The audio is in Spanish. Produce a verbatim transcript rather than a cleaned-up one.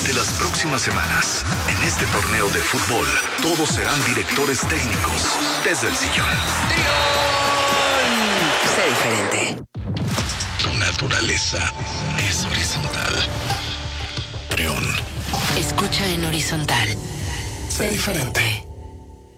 Durante las próximas semanas, en este torneo de fútbol, todos serán directores técnicos desde el sillón. Sé diferente. Tu naturaleza es horizontal. Trión. Escucha en horizontal. Sé diferente.